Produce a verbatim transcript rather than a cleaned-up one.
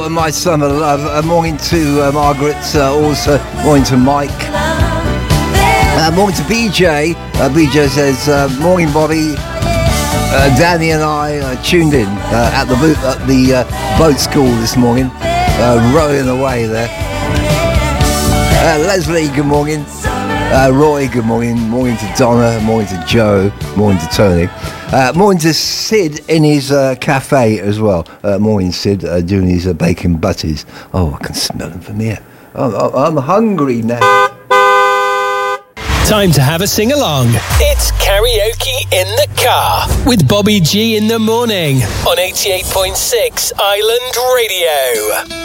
My son of love. Uh, morning to uh, Margaret. Uh, also, morning to Mike. Uh, morning to B J. Uh, B J says, uh, morning, Bobby. Uh, Danny and I uh, tuned in uh, at the boat, at the uh, boat school this morning, uh, rowing away there. Uh, Leslie, good morning. Uh, Roy, good morning. Morning to Donna. Morning to Joe. Morning to Tony. Uh, morning to Sid in his uh, cafe as well. Uh, morning, Sid, uh, doing his uh, bacon butties. Oh, I can smell them from here. Oh, I'm hungry now. Time to have a sing-along. It's Karaoke in the Car with Bobby G in the morning on eighty-eight point six Island Radio.